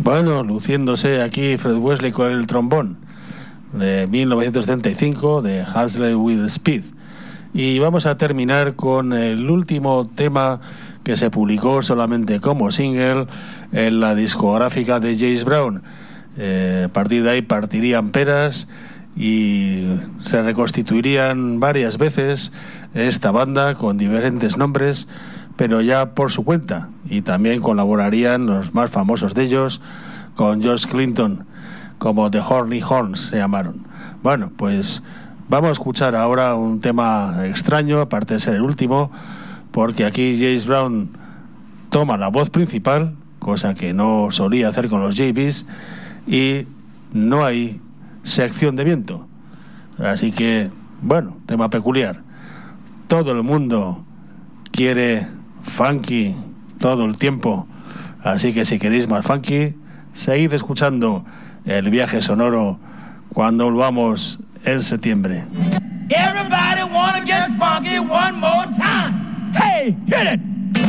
Bueno, luciéndose aquí Fred Wesley con el trombón de 1975 de Hustle with Speed. Y vamos a terminar con el último tema que se publicó solamente como single en la discográfica de James Brown. A partir de ahí partirían peras y se reconstituirían varias veces esta banda con diferentes nombres, pero ya por su cuenta, y también colaborarían los más famosos de ellos con George Clinton, como The Horny Horns se llamaron. Bueno, pues vamos a escuchar ahora un tema extraño, aparte de ser el último, porque aquí James Brown toma la voz principal, cosa que no solía hacer con los JBs, y no hay sección de viento. Así que, bueno, tema peculiar. Todo el mundo quiere funky todo el tiempo, así que si queréis más funky, seguid escuchando el viaje sonoro cuando volvamos en septiembre. Everybody wanna get funky one more time. Hey, hit it!